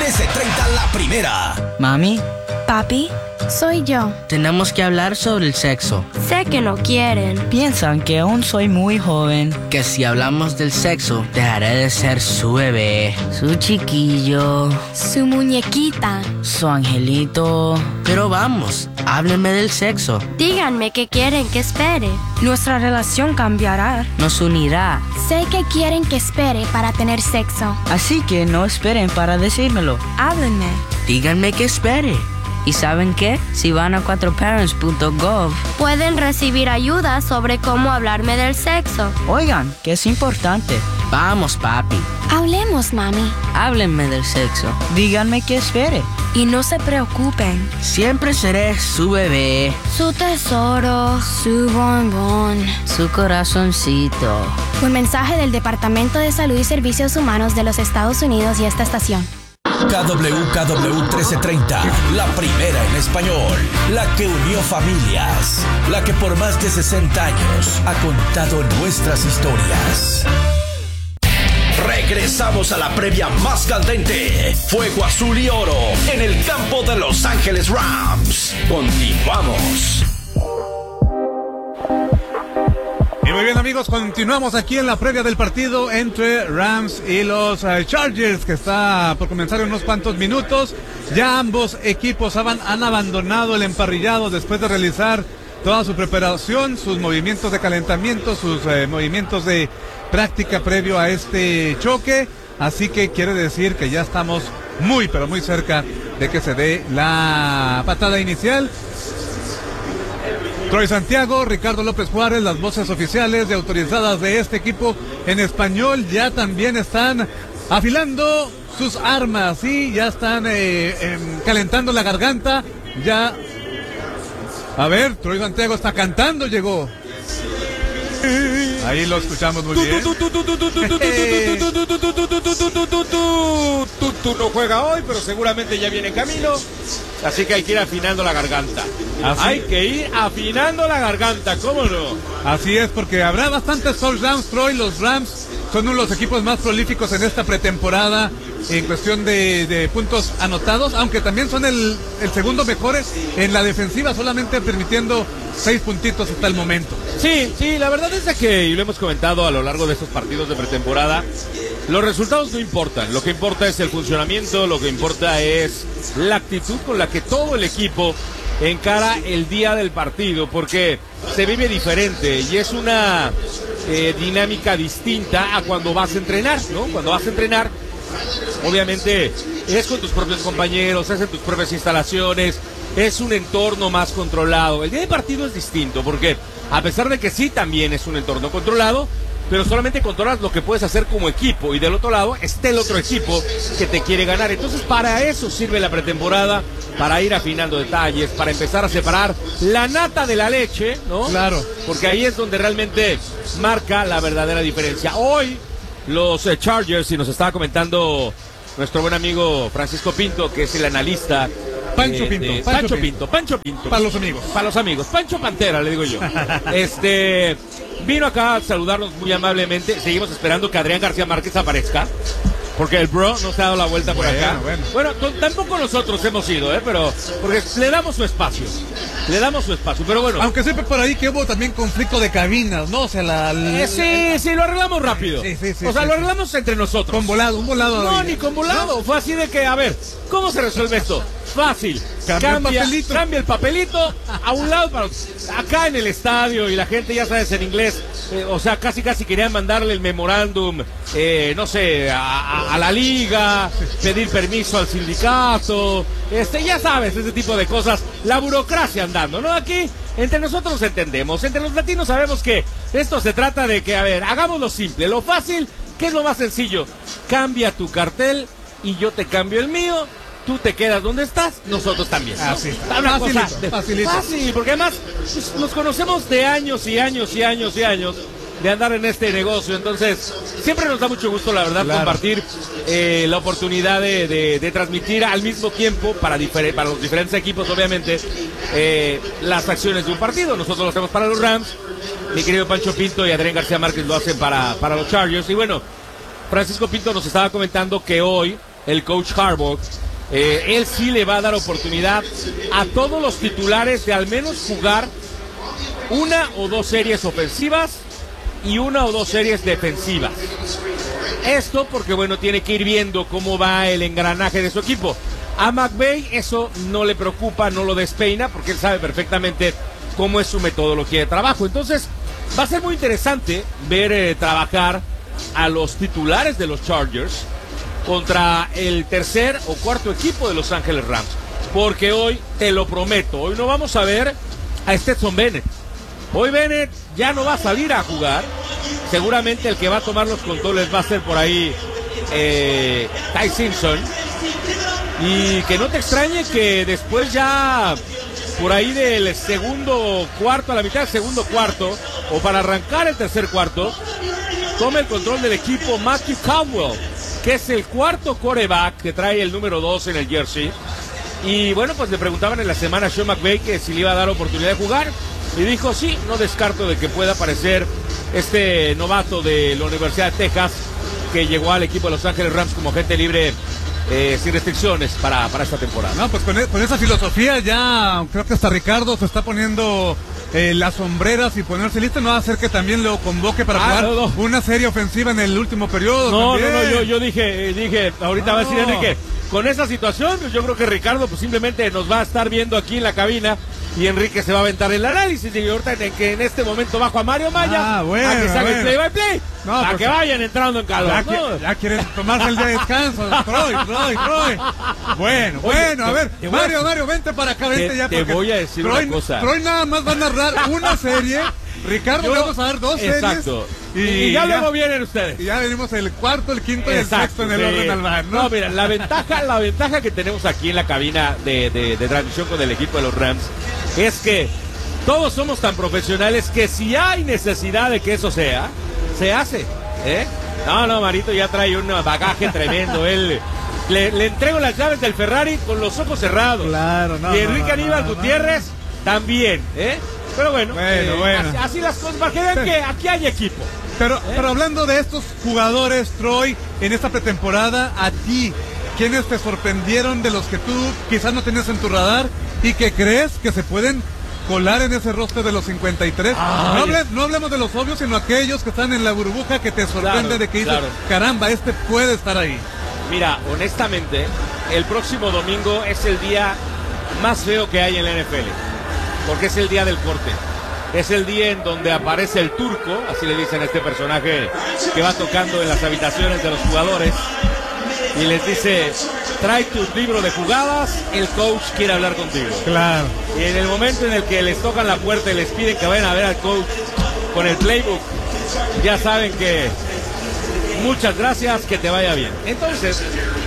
13:30 la primera. Mami, Papi, soy yo. tenemos que hablar sobre el sexo. Sé que no quieren. Piensan que aún soy muy joven. Que si hablamos del sexo, dejaré de ser su bebé, su chiquillo, Su muñequita. su angelito. Pero vamos, háblenme del sexo. Díganme que quieren que espere. Nuestra relación cambiará. Nos unirá. Sé que quieren que espere para tener sexo. Así que no esperen para decírmelo. Háblenme. Díganme que espere. ¿Y saben qué? Si van a 4parents.gov, Pueden recibir ayuda sobre cómo hablarme del sexo. oigan, que es importante. Vamos, papi. Hablemos, mami. Háblenme del sexo. Díganme que espere. Y no se preocupen. Siempre seré su bebé, Su tesoro, su bombón. su corazoncito. Un mensaje del Departamento de Salud y Servicios Humanos de los Estados Unidos y esta estación. KWKW 1330, la primera en español, la que unió familias, la que por más de 60 años ha contado nuestras historias. Regresamos a la previa más candente, Fuego Azul y Oro, en el campo de Los Ángeles Rams. Continuamos. Y muy bien, amigos, continuamos aquí en la previa del partido entre Rams y los Chargers, que está por comenzar en unos cuantos minutos. Ya ambos equipos han abandonado el emparrillado después de realizar toda su preparación, sus movimientos de calentamiento, sus movimientos de práctica previo a este choque. Así que quiere decir que ya estamos muy, pero muy cerca de que se dé la patada inicial. Troy Santiago, Ricardo López Juárez, las voces oficiales y autorizadas de este equipo en español ya también están afilando sus armas y ya están calentando la garganta. Ya, a ver, Troy Santiago está cantando, llegó. Ahí lo escuchamos muy bien. Tutu no juega hoy, pero seguramente ya viene en camino. Así que hay que ir afinando la garganta. Hay que ir afinando la garganta, ¿cómo no? Así es, porque habrá bastantes touchdowns, Troy. Los Rams son uno de los equipos más prolíficos en esta pretemporada en cuestión de puntos anotados, aunque también son el segundo mejor en la defensiva, solamente permitiendo 6 puntitos hasta el momento. Sí, la verdad es que, y lo hemos comentado a lo largo de estos partidos de pretemporada, los resultados no importan. Lo que importa es el funcionamiento, lo que importa es la actitud con la que todo el equipo encara el día del partido, porque se vive diferente y es una dinámica distinta a cuando vas a entrenar, ¿no? Cuando vas a entrenar, obviamente es con tus propios compañeros, es en tus propias instalaciones, es un entorno más controlado. El día de partido es distinto porque, a pesar de que sí también es un entorno controlado, pero solamente controlas lo que puedes hacer como equipo y del otro lado está el otro equipo que te quiere ganar. Entonces para eso sirve la pretemporada, para ir afinando detalles, para empezar a separar la nata de la leche, ¿no? Claro. Porque ahí es donde realmente marca la verdadera diferencia. Hoy los Chargers, y nos estaba comentando nuestro buen amigo Francisco Pinto, que es el analista. Pancho Pinto. Pancho Pinto. Para los amigos. Para los amigos. Pancho Pantera, le digo yo. Vino acá a saludarnos muy amablemente. Seguimos esperando que Adrián García Márquez aparezca, porque el bro no se ha dado la vuelta por acá. Bueno, tampoco nosotros hemos ido, pero porque le damos su espacio. Pero bueno. Aunque siempre por ahí que hubo también conflicto de cabinas, ¿no? O sea, sí, lo arreglamos rápido. Sí, lo arreglamos entre nosotros. Un volado. No, ni con volado. Fue así de que, a ver, ¿cómo se resuelve esto? Fácil. Cambia el papelito a un lado para acá en el estadio, y la gente, ya sabes, en inglés, casi querían mandarle el memorándum, no sé, a la liga, pedir permiso al sindicato, ya sabes, ese tipo de cosas, la burocracia andando, ¿no? Aquí, entre nosotros entendemos, entre los latinos sabemos que esto se trata de que, a ver, hagámoslo simple, lo fácil, ¿qué es lo más sencillo? Cambia tu cartel y yo te cambio el mío. Tú te quedas donde estás, nosotros también, ¿no? Así. Facilito. Fácil, porque además nos conocemos de años y años de andar en este negocio. Entonces, siempre nos da mucho gusto, la verdad, compartir la oportunidad de transmitir al mismo tiempo para los diferentes equipos, obviamente, las acciones de un partido. Nosotros lo hacemos para los Rams, mi querido Pancho Pinto y Adrián García Márquez lo hacen para los Chargers. Y bueno, Francisco Pinto nos estaba comentando que hoy el coach Harbaugh, él sí le va a dar oportunidad a todos los titulares de al menos jugar una o dos series ofensivas y una o dos series defensivas. Esto porque, bueno, tiene que ir viendo cómo va el engranaje de su equipo. A McVay eso no le preocupa, no lo despeina, porque él sabe perfectamente cómo es su metodología de trabajo. Entonces, va a ser muy interesante ver trabajar a los titulares de los Chargers contra el tercer o cuarto equipo de Los Ángeles Rams. Porque hoy, te lo prometo, hoy no vamos a ver a Stetson Bennett. Hoy Bennett ya no va a salir a jugar. Seguramente el que va a tomar los controles va a ser por ahí Ty Simpson. Y que no te extrañe que después ya por ahí del segundo cuarto, a la mitad del segundo cuarto, o para arrancar el tercer cuarto, tome el control del equipo Matthew Caldwell, que es el cuarto quarterback que trae el número 2 en el jersey. Y bueno, pues le preguntaban en la semana a Sean McVay que si le iba a dar oportunidad de jugar, y dijo sí, no descarto de que pueda aparecer este novato de la Universidad de Texas que llegó al equipo de Los Ángeles Rams como agente libre sin restricciones para esta temporada. No, pues con esa filosofía ya creo que hasta Ricardo se está poniendo las sombreras y ponerse listo. No va a hacer que también lo convoque para jugar una serie ofensiva en el último periodo. No, yo dije, ahorita va a decir Enrique, con esa situación, pues yo creo que Ricardo pues simplemente nos va a estar viendo aquí en la cabina y Enrique se va a aventar el análisis. Y ahorita que en este momento bajo a Mario Maya a que se haga el play-by-play, para que vayan entrando en calor. Ya quieren tomarse el día de descanso. Troy. Bueno, a ver, Mario, vente para acá, vente ya. Te voy a decir una cosa. Troy nada más va a narrar una serie. Ricardo, vamos a dar dos series. Exacto. Y ya luego vienen ustedes. Y ya venimos el cuarto, el quinto y el sexto en el orden al bar, ¿no? No, mira, la ventaja que tenemos aquí en la cabina de transmisión con el equipo de los Rams es que todos somos tan profesionales que si hay necesidad de que eso sea, se hace, ¿eh? No, Marito ya trae un bagaje tremendo. Él le entrego las llaves del Ferrari con los ojos cerrados. Claro, y Enrique Aníbal Gutiérrez también, ¿eh? Pero bueno. Así las cosas, para que vean que aquí hay equipo. Pero hablando de estos jugadores, Troy, en esta pretemporada, a ti, ¿quiénes te sorprendieron de los que tú quizás no tenías en tu radar y que crees que se pueden colar en ese roster de los 53? No hablemos de los obvios, sino aquellos que están en la burbuja que te sorprende de que dices, caramba, este puede estar ahí. Mira, honestamente, el próximo domingo es el día más feo que hay en la NFL. Porque es el día del corte. Es el día en donde aparece el turco, así le dicen a este personaje que va tocando en las habitaciones de los jugadores y les dice, trae tu libro de jugadas, el coach quiere hablar contigo. Claro. Y en el momento en el que les tocan la puerta y les piden que vayan a ver al coach con el playbook, ya saben que muchas gracias, que te vaya bien. Entonces,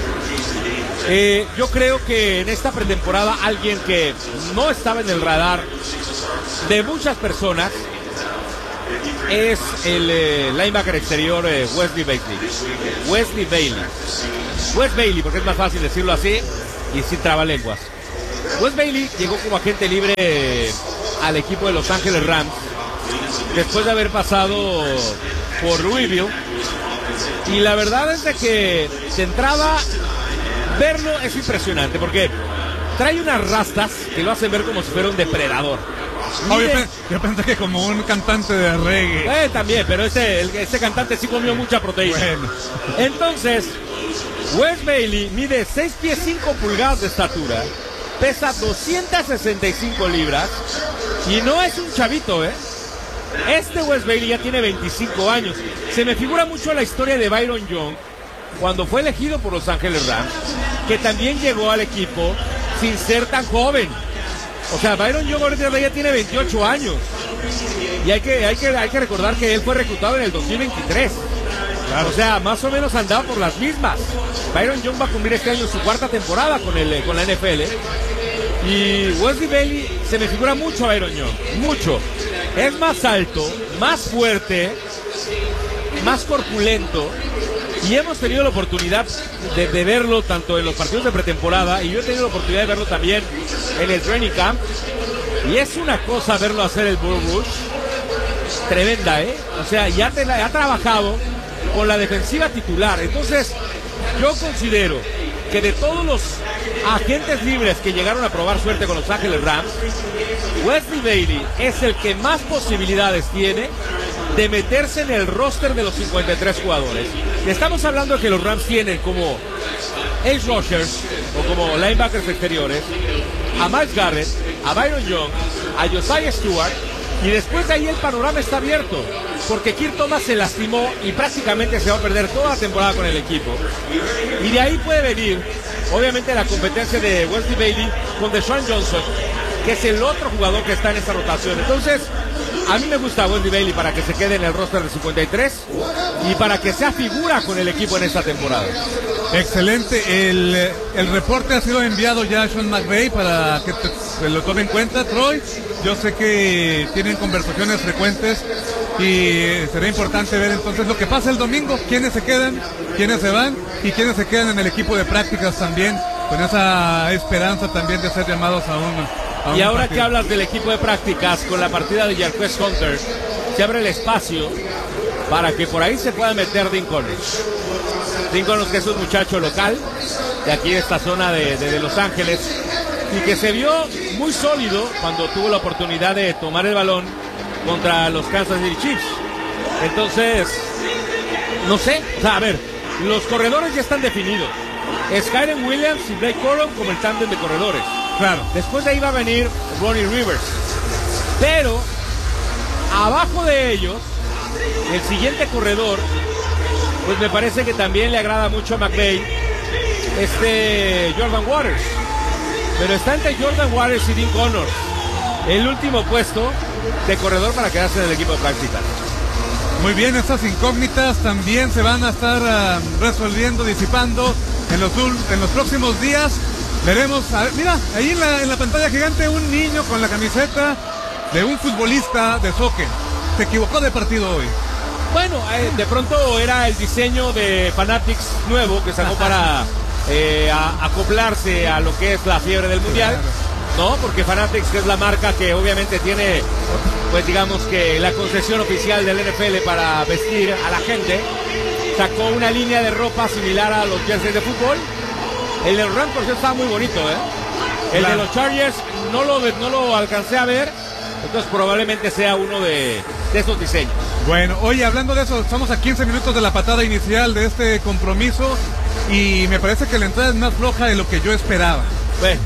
yo creo que en esta pretemporada alguien que no estaba en el radar de muchas personas es el linebacker exterior Wesley Bailey, porque es más fácil decirlo así y sin trabalenguas. Wes Bailey llegó como agente libre al equipo de Los Ángeles Rams después de haber pasado por Louisville, y la verdad es de que de entrada verlo es impresionante porque trae unas rastas que lo hacen ver como si fuera un depredador. Yo pensé que como un cantante de reggae. También, pero este cantante sí comió mucha proteína. Bueno. Entonces, Wes Bailey mide 6 pies 5 pulgadas de estatura, pesa 265 libras y no es un chavito, ¿eh? Este Wes Bailey ya tiene 25 años. Se me figura mucho la historia de Byron Young cuando fue elegido por Los Ángeles Rams, que también llegó al equipo sin ser tan joven. O sea, Byron Young ahorita ya tiene 28 años. Y hay que recordar que él fue reclutado en el 2023. Claro. O sea, más o menos andaba por las mismas. Byron Young va a cumplir este año su cuarta temporada con la NFL. Y Wesley Bailey se me figura mucho a Byron Young. Mucho. Es más alto, más fuerte, más corpulento. Y hemos tenido la oportunidad de verlo tanto en los partidos de pretemporada, y yo he tenido la oportunidad de verlo también en el training camp. Y es una cosa verlo hacer el bull rush tremenda, ¿eh? O sea, ya ha trabajado con la defensiva titular. Entonces, yo considero que de todos los agentes libres que llegaron a probar suerte con Los Ángeles Rams, Wesley Bailey es el que más posibilidades tiene de meterse en el roster de los 53 jugadores. Estamos hablando de que los Rams tienen como edge rushers o como linebackers exteriores a Myles Garrett, a Byron Young, a Josiah Stewart, y después de ahí el panorama está abierto, porque Kirk Thomas se lastimó y prácticamente se va a perder toda la temporada con el equipo. Y de ahí puede venir, obviamente, la competencia de Wesley Bailey con Deshaun Johnson, que es el otro jugador que está en esta rotación. Entonces, a mí me gusta Wesley Bailey para que se quede en el roster de 53 y para que sea figura con el equipo en esta temporada. Excelente, el reporte ha sido enviado ya a Sean McVay para que se lo tome en cuenta, Troy. Yo sé que tienen conversaciones frecuentes y será importante ver entonces lo que pasa el domingo, quiénes se quedan, quiénes se van y quiénes se quedan en el equipo de prácticas también, con esa esperanza también de ser llamados a un y ahora partido. que hablas del equipo de prácticas, con la partida de Jarquez Hunter, se abre el espacio para que por ahí se pueda meter Dean Connors. Dean Connors, que es un muchacho local de aquí de esta zona de Los Ángeles, y que se vio muy sólido cuando tuvo la oportunidad de tomar el balón contra los Kansas City Chiefs. Entonces, no sé, o sea, a ver, los corredores ya están definidos. Es Kyren Williams y Blake Corum como el tándem de corredores. Claro. Después de ahí va a venir Ronnie Rivers. Pero, abajo de ellos, el siguiente corredor, pues me parece que también le agrada mucho a McVay, Jordan Waters. Pero está entre Jordan Waters y Dean Connors, el último puesto de corredor para quedarse en el equipo de prácticas. Muy bien, estas incógnitas también se van a estar resolviendo, disipando en los próximos días. Veremos, mira, ahí en la pantalla gigante un niño con la camiseta de un futbolista de soccer. Se equivocó de partido hoy. Bueno, de pronto era el diseño de Fanatics nuevo que sacó para acoplarse a lo que es la fiebre del mundial, ¿no? Porque Fanatics, que es la marca que obviamente tiene, pues digamos que la concesión oficial del NFL para vestir a la gente, sacó una línea de ropa similar a los jerseys de fútbol. El de los Rams, por cierto, estaba muy bonito, ¿eh? El de los Chargers no lo alcancé a ver, entonces probablemente sea uno de esos diseños. Bueno, oye, hablando de eso, estamos a 15 minutos de la patada inicial de este compromiso y me parece que la entrada es más floja de lo que yo esperaba. Bueno,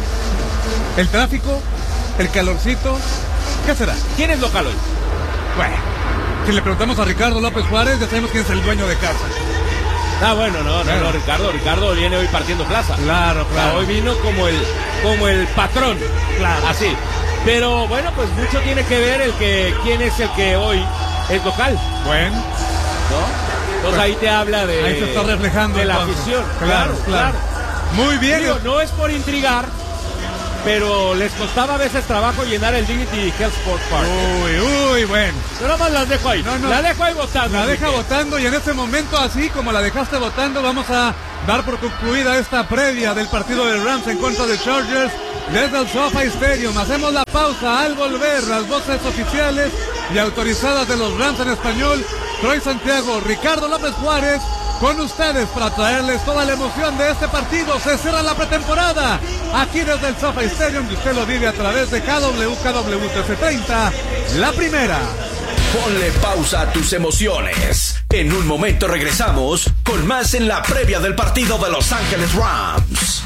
El tráfico, el calorcito, ¿qué será? ¿quién es local hoy? Bueno, si le preguntamos a Ricardo López Juárez, ya sabemos quién es el dueño de casa. Ah, bueno, no, Ricardo viene hoy partiendo plaza. Claro, claro. Hoy vino como el patrón, claro, así. Pero bueno, pues mucho tiene que ver quién es el que hoy es local, Bueno, ¿no? Entonces ahí te habla de... ahí se está reflejando de la entonces. afición. Claro. Muy bien. Digo, no es por intrigar, pero les costaba a veces trabajo llenar el Dignity Health Sports Park. Uy, bueno. Pero más las dejo ahí. No. La dejo ahí votando. La deja Enrique. votando y en este momento, así como la dejaste votando, vamos a dar por concluida esta previa del partido de Rams en contra de Chargers desde el SoFi Stadium. Hacemos la pausa. Al volver, las voces oficiales y autorizadas de los Rams en español, Troy Santiago, Ricardo López Juárez, con ustedes para traerles toda la emoción de este partido. Se cierra la pretemporada aquí desde el SoFi Stadium y usted lo vive a través de KW 1330, la primera. Ponle pausa a tus emociones. En un momento regresamos con más en la previa del partido de Los Ángeles Rams.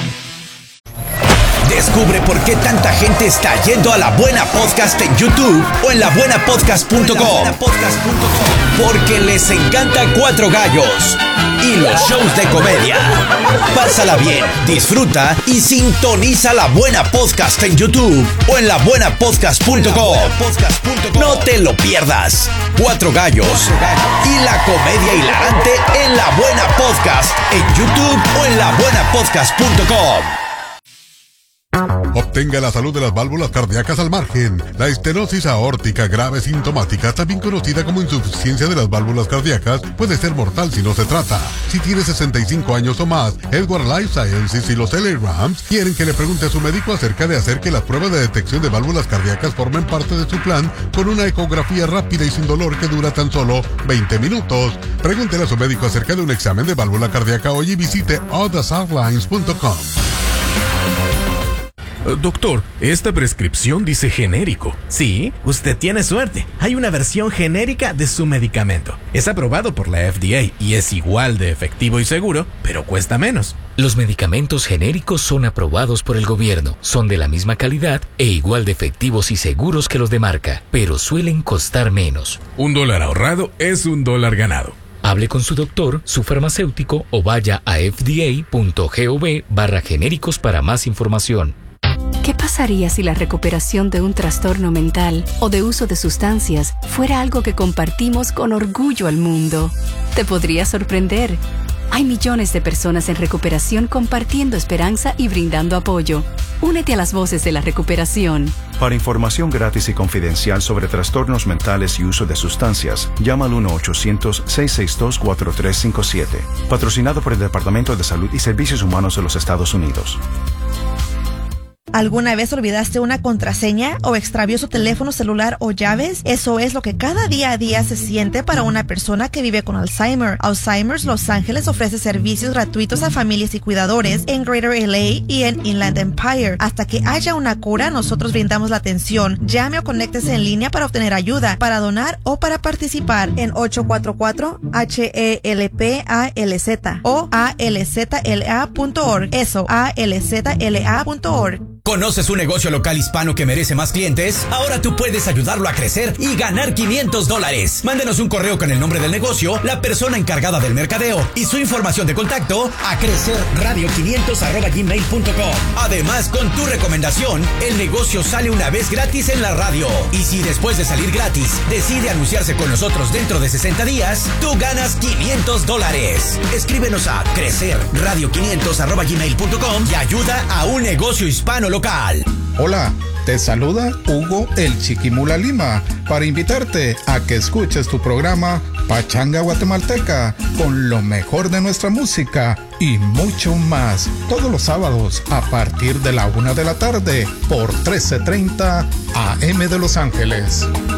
Descubre por qué tanta gente está yendo a La Buena Podcast en YouTube o en labuenapodcast.com. Porque les encanta Cuatro Gallos y los shows de comedia. Pásala bien, disfruta y sintoniza La Buena Podcast en YouTube o en labuenapodcast.com. No te lo pierdas. Cuatro Gallos y la comedia hilarante en La Buena Podcast en YouTube o en labuenapodcast.com. Obtenga la salud de las válvulas cardíacas al margen. La estenosis aórtica grave sintomática, también conocida como insuficiencia de las válvulas cardíacas, puede ser mortal si no se trata. Si tiene 65 años o más, Edward Life Sciences y los LA Rams quieren que le pregunte a su médico acerca de hacer que las pruebas de detección de válvulas cardíacas formen parte de su plan con una ecografía rápida y sin dolor que dura tan solo 20 minutos. Pregúntele a su médico acerca de un examen de válvula cardíaca hoy y visite allthesoutlines.com. Doctor, esta prescripción dice genérico. Sí, usted tiene suerte. Hay una versión genérica de su medicamento. Es aprobado por la FDA y es igual de efectivo y seguro, pero cuesta menos. Los medicamentos genéricos son aprobados por el gobierno, son de la misma calidad e igual de efectivos y seguros que los de marca, pero suelen costar menos. $1 ahorrado es $1 ganado. Hable con su doctor, su farmacéutico o vaya a fda.gov/genéricos para más información. ¿Qué pasaría si la recuperación de un trastorno mental o de uso de sustancias fuera algo que compartimos con orgullo al mundo? Te podría sorprender. Hay millones de personas en recuperación compartiendo esperanza y brindando apoyo. Únete a las voces de la recuperación. Para información gratis y confidencial sobre trastornos mentales y uso de sustancias, llama al 1-800-662-4357. Patrocinado por el Departamento de Salud y Servicios Humanos de los Estados Unidos. ¿Alguna vez olvidaste una contraseña o extravió su teléfono celular o llaves? Eso es lo que cada día a día se siente para una persona que vive con Alzheimer. Alzheimer's Los Ángeles ofrece servicios gratuitos a familias y cuidadores en Greater LA y en Inland Empire. Hasta que haya una cura, nosotros brindamos la atención. Llame o conéctese en línea para obtener ayuda, para donar o para participar en 844-HELPALZ o alzla.org. Eso, alzla.org. ¿Conoces un negocio local hispano que merece más clientes? Ahora tú puedes ayudarlo a crecer y ganar $500. Mándenos un correo con el nombre del negocio, la persona encargada del mercadeo y su información de contacto a crecerradio500@gmail.com. Además, con tu recomendación, el negocio sale una vez gratis en la radio. Y si después de salir gratis decide anunciarse con nosotros dentro de 60 días, tú ganas $500. Escríbenos a crecerradio500@gmail.com y ayuda a un negocio hispano local. Hola, te saluda Hugo el Chiquimula Lima para invitarte a que escuches tu programa Pachanga Guatemalteca con lo mejor de nuestra música y mucho más todos los sábados a partir de la 1 de la tarde por 1330 AM de Los Ángeles.